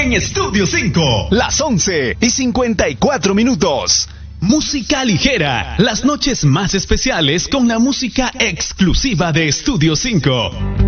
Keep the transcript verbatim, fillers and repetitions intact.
en Estudio cinco. Las once y cincuenta y cuatro minutos. Música ligera. Las noches más especiales con la música exclusiva de Estudio cinco.